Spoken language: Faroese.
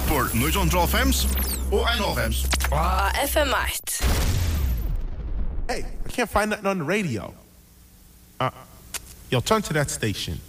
por 112 FMs og 1 FMs. FM 8. Hey, I can't find nothing on the radio. Yo, turn to that station.